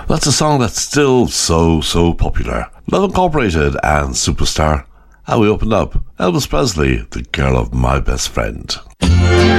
That's a song that's still so popular. Love Incorporated and Superstar. And we opened up Elvis Presley, The Girl of My Best Friend.